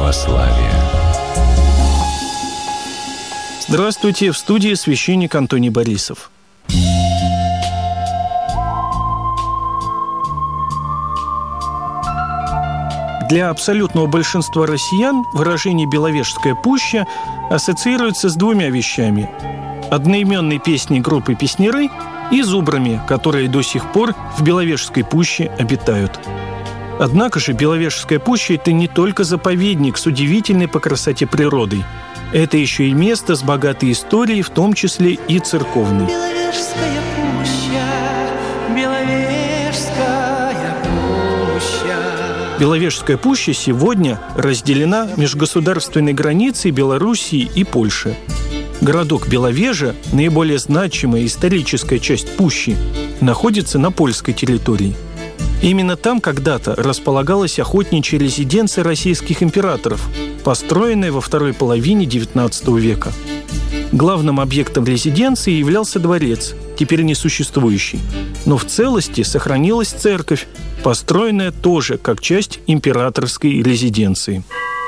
православия. Здравствуйте, в студии священник Антоний Борисов. Для абсолютного большинства россиян выражение «Беловежская пуща» ассоциируется с двумя вещами: одноименной песней группы «Песняры» и зубрами, которые до сих пор в Беловежской пуще обитают. Однако же Беловежская пуща – это не только заповедник с удивительной по красоте природой. Это еще и место с богатой историей, в том числе и церковной. Беловежская пуща, Беловежская пуща. Беловежская пуща сегодня разделена межгосударственной границей Белоруссии и Польши. Городок Беловежа, наиболее значимая историческая часть пущи, находится на польской территории. Именно там когда-то располагалась охотничья резиденция российских императоров, построенная во второй половине XIX века. Главным объектом резиденции являлся дворец, теперь несуществующий, но в целости сохранилась церковь, построенная тоже как часть императорской резиденции.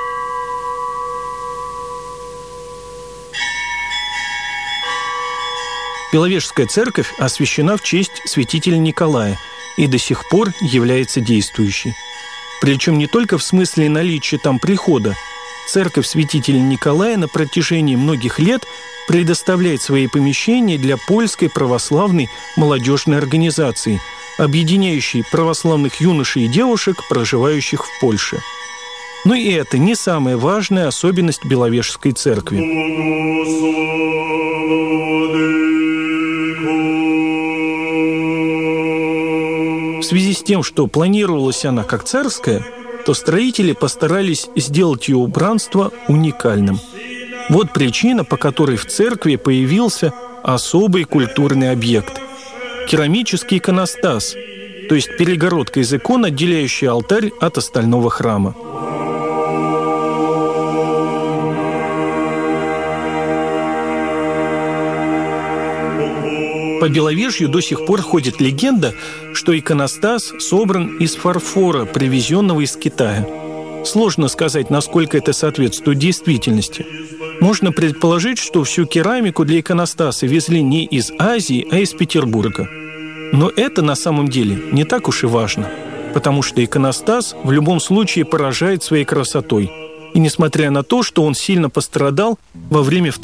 Беловежская церковь освящена в честь святителя Николая и до сих пор является действующей. Причем не только в смысле наличия там прихода. Церковь святителя Николая на протяжении многих лет предоставляет свои помещения для польской православной молодежной организации, объединяющей православных юношей и девушек, проживающих в Польше. Но и это не самая важная особенность Беловежской церкви. В связи с тем, что планировалась она как царская, то строители постарались сделать ее убранство уникальным. Вот причина, по которой в церкви появился особый культурный объект – керамический иконостас, то есть перегородка из икон, отделяющая алтарь от остального храма. По Беловежью до сих пор ходит легенда, что иконостас собран из фарфора, привезенного из Китая. Сложно сказать, насколько это соответствует действительности. Можно предположить, что всю керамику для иконостаса везли не из Азии, а из Петербурга. Но это на самом деле не так уж и важно, потому что иконостас в любом случае поражает своей красотой. И несмотря на то, что он сильно пострадал во время